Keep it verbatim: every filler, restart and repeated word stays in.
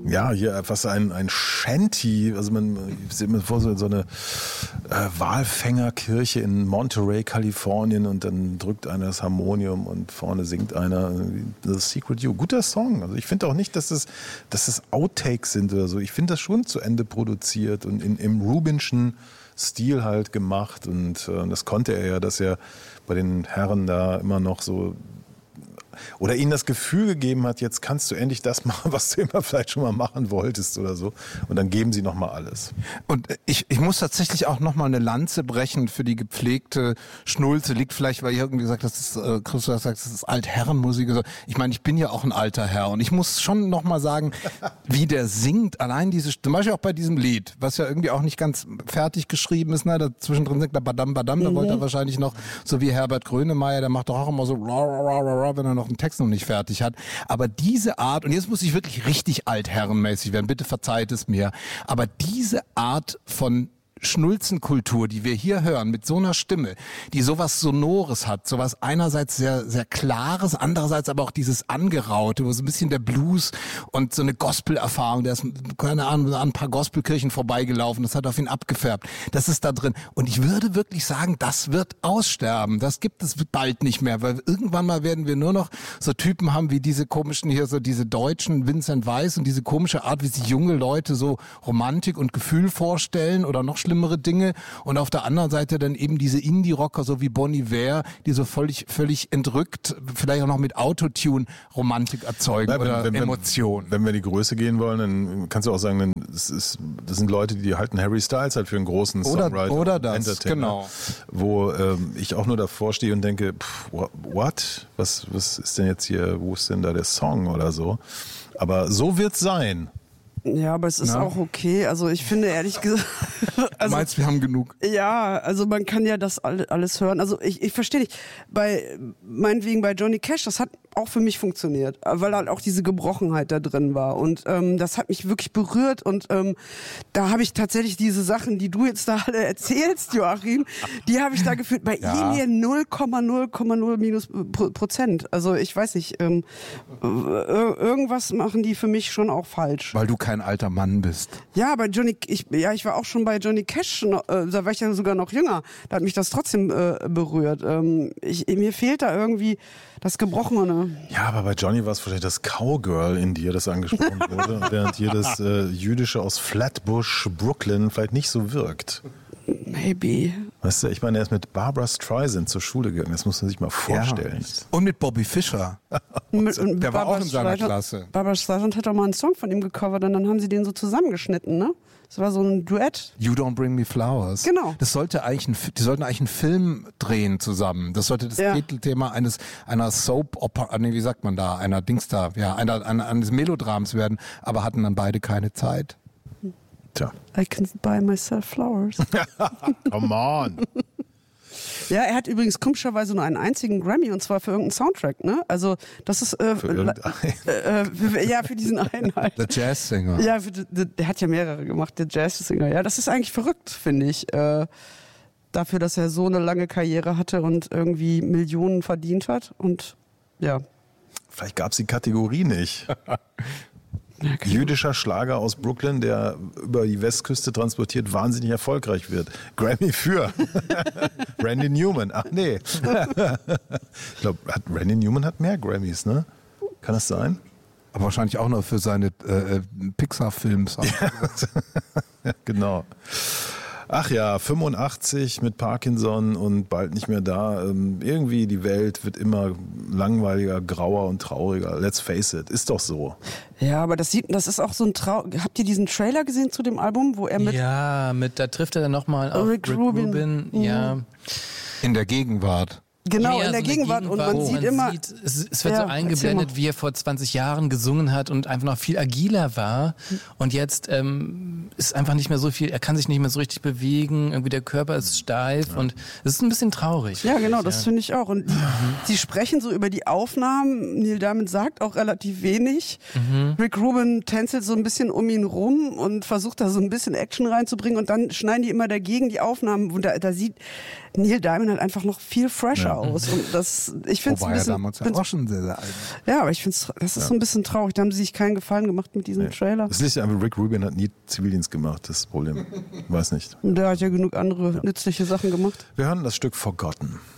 Ja, hier was ein, ein Shanty, also man sieht mir vor, so, so eine äh, Walfängerkirche in Monterey, Kalifornien und dann drückt einer das Harmonium und vorne singt einer The Secret You. Guter Song. Also ich finde auch nicht, dass es, dass es Outtakes sind oder so. Ich finde das schon zu Ende produziert und in, im Rubinschen Stil halt gemacht und äh, das konnte er ja, dass er bei den Herren da immer noch so oder ihnen das Gefühl gegeben hat, jetzt kannst du endlich das machen, was du immer vielleicht schon mal machen wolltest oder so. Und dann geben sie nochmal alles. Und ich, ich muss tatsächlich auch nochmal eine Lanze brechen für die gepflegte Schnulze. Liegt vielleicht, weil ihr irgendwie gesagt habt, das ist, äh, Christoph sagt, das ist Altherrenmusik. Ich meine, ich bin ja auch ein alter Herr und ich muss schon nochmal sagen, wie der singt. Allein diese, zum Beispiel auch bei diesem Lied, was ja irgendwie auch nicht ganz fertig geschrieben ist. Ne? Da zwischendrin singt er Badam, Badam, da mhm. wollte er wahrscheinlich noch, so wie Herbert Grönemeyer, der macht doch auch immer so, wenn er noch einen Text noch nicht fertig hat. Aber diese Art, und jetzt muss ich wirklich richtig altherrenmäßig werden, bitte verzeiht es mir, aber diese Art von Schnulzenkultur, die wir hier hören, mit so einer Stimme, die sowas Sonores hat, sowas einerseits sehr, sehr Klares, andererseits aber auch dieses Angeraute, wo so ein bisschen der Blues und so eine Gospel-Erfahrung, der ist, keine Ahnung, an ein paar Gospelkirchen vorbeigelaufen, das hat auf ihn abgefärbt. Das ist da drin. Und ich würde wirklich sagen, das wird aussterben. Das gibt es bald nicht mehr, weil irgendwann mal werden wir nur noch so Typen haben wie diese komischen hier, so diese deutschen Vincent Weiss und diese komische Art, wie sich junge Leute so Romantik und Gefühl vorstellen oder noch schlimmere Dinge und auf der anderen Seite dann eben diese Indie-Rocker, so wie Bon Iver, die so völlig, völlig entrückt, vielleicht auch noch mit Autotune Romantik erzeugen ja, wenn, oder wenn, Emotionen. Wenn wir in die Größe gehen wollen, dann kannst du auch sagen, das, ist, das sind Leute, die halten Harry Styles halt für einen großen oder, Songwriter. Oder das, genau. Wo ähm, ich auch nur davor stehe und denke, pff, what? Was, was ist denn jetzt hier, wo ist denn da der Song oder so? Aber so wird's sein. Ja, aber es ist Na? auch okay. Also ich finde ehrlich gesagt... Also, du meinst, wir haben genug? Ja, also man kann ja das alles hören. Also ich, ich verstehe nicht. Bei, meinetwegen bei Johnny Cash, das hat auch für mich funktioniert, weil halt auch diese Gebrochenheit da drin war. Und ähm, das hat mich wirklich berührt. Und ähm, da habe ich tatsächlich diese Sachen, die du jetzt da alle erzählst, Joachim, die habe ich da gefühlt. Bei ja. ihm hier null Komma null Komma null minus Prozent. Also ich weiß nicht, ähm, irgendwas machen die für mich schon auch falsch. Weil du kein alter Mann bist. Ja, bei Johnny, ich, ja, ich war auch schon bei Johnny Cash, äh, da war ich ja sogar noch jünger. Da hat mich das trotzdem äh, berührt. Ähm, ich, mir fehlt da irgendwie das Gebrochene. Ja, aber bei Johnny war es vielleicht das Cowgirl in dir, das angesprochen wurde, während hier das äh, Jüdische aus Flatbush, Brooklyn vielleicht nicht so wirkt. Maybe. Weißt du, ich meine, er ist mit Barbra Streisand zur Schule gegangen, das muss man sich mal vorstellen. Ja. Und mit Bobby Fischer. mit, und Der war Barbra auch in seiner Streisand, Klasse. Barbra Streisand hat doch mal einen Song von ihm gecovert und dann haben sie den so zusammengeschnitten, ne? Das war so ein Duett. You Don't Bring Me Flowers. Genau. Das sollte eigentlich ein, die sollten eigentlich einen Film drehen zusammen. Das sollte das ja. Titelthema eines einer Soap Opera, nee, wie sagt man da, einer Dings da, ja, einer, einer, eines Melodrams werden, aber hatten dann beide keine Zeit. Tja. I can buy myself flowers. Come on. Ja, er hat übrigens komischerweise nur einen einzigen Grammy und zwar für irgendeinen Soundtrack, ne? Also das ist äh, für äh, äh, für, ja für diesen einen halt. Der Jazzsinger. Ja, für, der, der hat ja mehrere gemacht, der Jazzsinger. Ja, das ist eigentlich verrückt, finde ich. Äh, dafür, dass er so eine lange Karriere hatte und irgendwie Millionen verdient hat und ja. Vielleicht gab es die Kategorie nicht. Okay. Jüdischer Schlager aus Brooklyn, der über die Westküste transportiert, wahnsinnig erfolgreich wird. Grammy für Randy Newman. Ach nee. Ich glaube, Randy Newman hat mehr Grammys, ne? Kann das sein? Aber wahrscheinlich auch noch für seine äh, Pixar-Films. Ja, genau. Ach ja, fünfundachtzig mit Parkinson und bald nicht mehr da. Irgendwie die Welt wird immer langweiliger, grauer und trauriger. Let's face it, ist doch so. Ja, aber das sieht, das ist auch so ein Trau. Habt ihr diesen Trailer gesehen zu dem Album, wo er mit? Ja, mit da trifft er dann nochmal auf Rick, Rick Rubin. Rubin. Ja. In der Gegenwart. Genau, ja, in der so Gegenwart. Gegenwart. Und man oh, sieht man immer... Sieht, es, es wird ja, so eingeblendet, wie er vor zwanzig Jahren gesungen hat und einfach noch viel agiler war. Und jetzt ähm, ist einfach nicht mehr so viel, er kann sich nicht mehr so richtig bewegen, irgendwie der Körper ist steif ja. und es ist ein bisschen traurig. Ja, genau, das ja. finde ich auch. Und die, sie sprechen so über die Aufnahmen, Neil Diamond sagt auch relativ wenig. Mhm. Rick Rubin tänzelt so ein bisschen um ihn rum und versucht da so ein bisschen Action reinzubringen und dann schneiden die immer dagegen die Aufnahmen. Und da, da sieht Neil Diamond halt einfach noch viel fresher aus. Und das, ich finde es ein Wobei er bisschen, damals ja auch schon sehr, sehr alt war. ja, aber ich finde es, das ist Ja. so ein bisschen traurig. Da haben sie sich keinen Gefallen gemacht mit diesem Nee. Trailer. Das liegt ja einfach, Rick Rubin hat nie Zivildienst gemacht, das ist das Problem. Weiß nicht. Und der hat ja genug andere nützliche Sachen gemacht. Wir hören das Stück Forgotten.